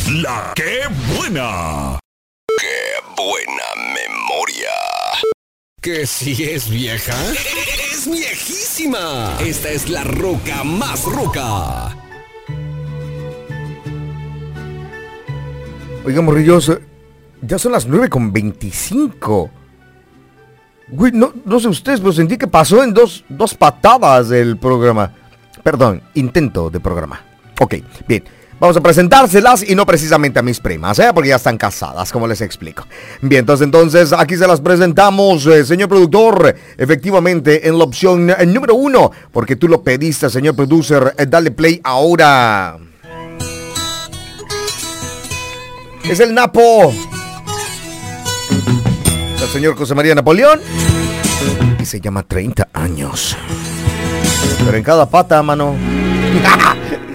La ¡Qué buena! ¡Qué buena memoria! ¿Que si es vieja? ¡Es viejísima! Esta es la ruca más ruca. Oiga, morrillos, ya son las 9:25. Güey, no sé ustedes, pero sentí que pasó en dos patadas el programa. Perdón, intento de programa. Ok, bien. Vamos a presentárselas y no precisamente a mis primas, porque ya están casadas, como les explico. Bien, entonces aquí se las presentamos, señor productor. Efectivamente, en la opción número 1, porque tú lo pediste, señor producer. Dale play ahora. Es el Napo. El señor José María Napoleón. Y se llama 30 años. Pero en cada pata, mano.